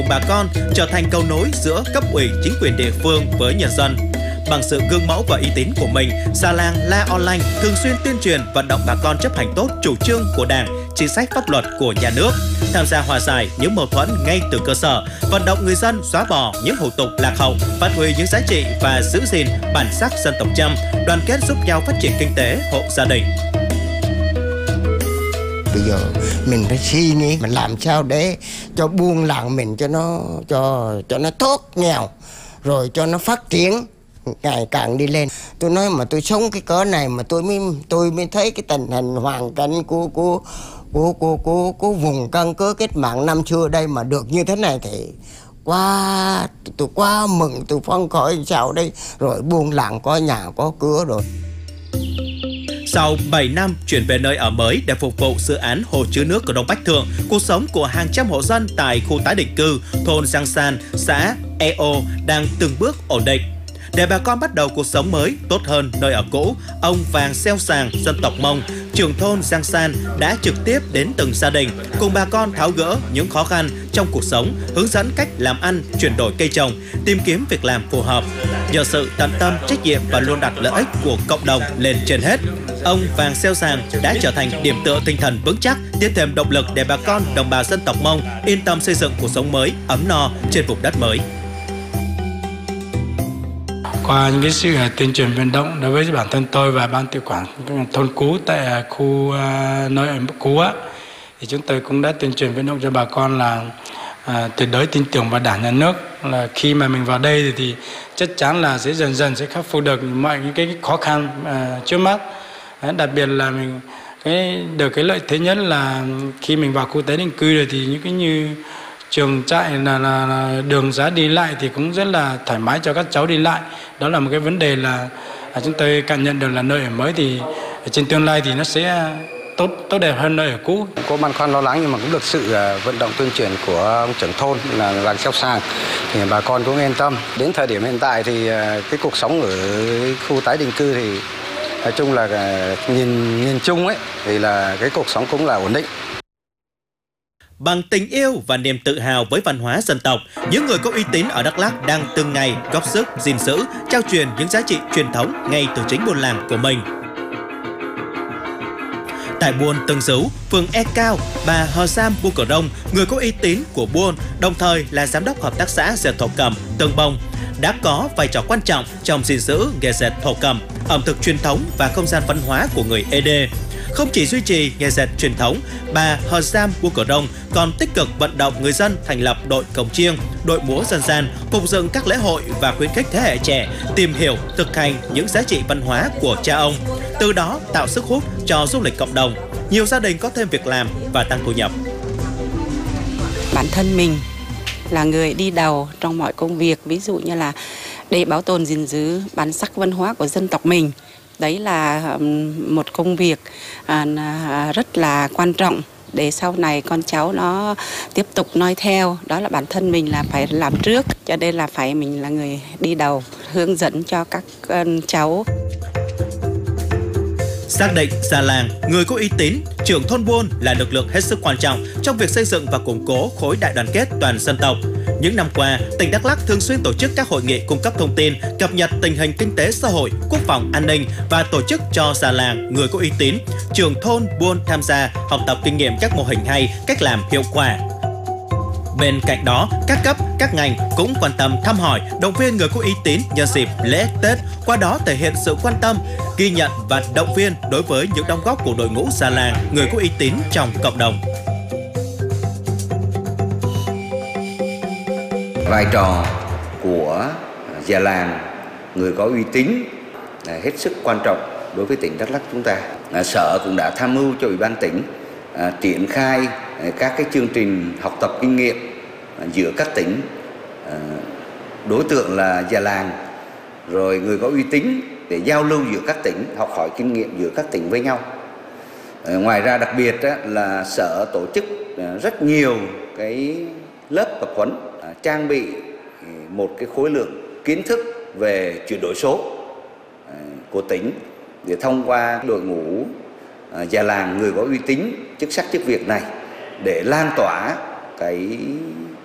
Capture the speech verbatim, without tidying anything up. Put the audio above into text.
bà con trở thành cầu nối giữa cấp ủy chính quyền địa phương với nhân dân. Bằng sự gương mẫu và uy tín của mình, Già Làng La Online thường xuyên tuyên truyền vận động bà con chấp hành tốt chủ trương của Đảng, chính sách pháp luật của nhà nước, tham gia hòa giải những mâu thuẫn ngay từ cơ sở, vận động người dân xóa bỏ những hủ tục lạc hậu, phát huy những giá trị và giữ gìn bản sắc dân tộc Chăm, đoàn kết giúp nhau phát triển kinh tế, hộ gia đình. Bây giờ mình phải suy nghĩ mình làm sao để cho buôn làng mình cho nó cho cho nó tốt nghèo, rồi cho nó phát triển ngày càng đi lên. Tôi nói mà tôi sống cái cỡ này mà tôi mới tôi mới thấy cái tình hình hoàn cảnh của của của của của, của vùng căn cứ cách mạng năm xưa đây mà được như thế này thì quá tôi quá mừng, tôi phấn khởi sao đây, rồi buôn làng có nhà có cửa rồi. Sau bảy năm chuyển về nơi ở mới để phục vụ dự án hồ chứa nước của Đông Bách Thượng, cuộc sống của hàng trăm hộ dân tại khu tái định cư thôn Giang San, xã Eo đang từng bước ổn định. Để bà con bắt đầu cuộc sống mới tốt hơn nơi ở cũ, ông Vàng Xeo Sàng, dân tộc Mông, trưởng thôn Giang San đã trực tiếp đến từng gia đình cùng bà con tháo gỡ những khó khăn trong cuộc sống, hướng dẫn cách làm ăn, chuyển đổi cây trồng, tìm kiếm việc làm phù hợp. Nhờ sự tận tâm, trách nhiệm và luôn đặt lợi ích của cộng đồng lên trên hết, ông Vàng Xeo Sàng đã trở thành điểm tựa tinh thần vững chắc, tiếp thêm động lực để bà con đồng bào dân tộc Mông yên tâm xây dựng cuộc sống mới, ấm no trên vùng đất mới. Qua những cái sự tuyên truyền vận động đối với bản thân tôi và ban tự quản thôn Cú tại khu uh, nơi ở Cú á, thì chúng tôi cũng đã tuyên truyền vận động cho bà con là uh, tuyệt đối tin tưởng vào Đảng, Nhà nước, là khi mà mình vào đây thì, thì chắc chắn là sẽ dần dần sẽ khắc phục được mọi những cái khó khăn uh, trước mắt. Đấy, đặc biệt là mình cái được cái lợi thế nhất là khi mình vào khu tái định cư rồi thì những cái như trường trại là, là, là đường xá đi lại thì cũng rất là thoải mái cho các cháu đi lại. Đó là một cái vấn đề là, là chúng tôi cảm nhận được là nơi ở mới thì trên tương lai thì nó sẽ tốt tốt đẹp hơn nơi ở cũ. Có băn khoăn lo lắng nhưng mà cũng được sự vận động tuyên truyền của ông trưởng thôn là Vàng Xeo Sàng thì bà con cũng yên tâm. Đến thời điểm hiện tại thì cái cuộc sống ở khu tái định cư thì nói chung là nhìn nhìn chung ấy thì là cái cuộc sống cũng là ổn định. Bằng tình yêu và niềm tự hào với văn hóa dân tộc, những người có uy tín ở Đắk Lắk đang từng ngày góp sức gìn giữ, trao truyền những giá trị truyền thống ngay từ chính buôn làng của mình. Tại buôn Tương Dấu, phường E Cao, bà Hờ Sam Buôn Cờ Đông, người có uy tín của buôn, đồng thời là giám đốc hợp tác xã dệt thổ cẩm Tương Bông, đã có vai trò quan trọng trong gìn giữ nghề dệt thổ cẩm, ẩm thực truyền thống và không gian văn hóa của người Ê Đê. Không chỉ duy trì nghề dệt truyền thống, bà Hờ Sam Buôn Cờ Đông còn tích cực vận động người dân thành lập đội cồng chiêng, đội múa dân gian, phục dựng các lễ hội và khuyến khích thế hệ trẻ tìm hiểu, thực hành những giá trị văn hóa của cha ông. Từ đó tạo sức hút cho du lịch cộng đồng, nhiều gia đình có thêm việc làm và tăng thu nhập. Bản thân mình là người đi đầu trong mọi công việc, ví dụ như là để bảo tồn gìn giữ bản sắc văn hóa của dân tộc mình. Đấy là một công việc rất là quan trọng để sau này con cháu nó tiếp tục noi theo. Đó là bản thân mình là phải làm trước, cho nên là phải mình là người đi đầu, hướng dẫn cho các con cháu. Xác định già làng, người có uy tín, trưởng thôn buôn là lực lượng hết sức quan trọng trong việc xây dựng và củng cố khối đại đoàn kết toàn dân tộc. Những năm qua, tỉnh Đắk Lắk thường xuyên tổ chức các hội nghị cung cấp thông tin, cập nhật tình hình kinh tế xã hội, quốc phòng an ninh và tổ chức cho già làng, người có uy tín, trưởng thôn buôn tham gia học tập kinh nghiệm các mô hình hay, cách làm hiệu quả. Bên cạnh đó, các cấp, các ngành cũng quan tâm thăm hỏi, động viên người có uy tín nhân dịp lễ Tết, qua đó thể hiện sự quan tâm, ghi nhận và động viên đối với những đóng góp của đội ngũ già làng, người có uy tín trong cộng đồng. Vai trò của già làng, người có uy tín là hết sức quan trọng đối với tỉnh Đắk Lắk chúng ta. Sở cũng đã tham mưu cho Ủy ban tỉnh à, triển khai các cái chương trình học tập kinh nghiệm giữa các tỉnh, à, đối tượng là già làng, rồi người có uy tín để giao lưu giữa các tỉnh, học hỏi kinh nghiệm giữa các tỉnh với nhau. À, ngoài ra đặc biệt á, là sở tổ chức rất nhiều cái lớp tập huấn, à, trang bị một cái khối lượng kiến thức về chuyển đổi số à, của tỉnh để thông qua đội ngũ à, già làng, người có uy tín, chức sắc chức việc này để lan tỏa cái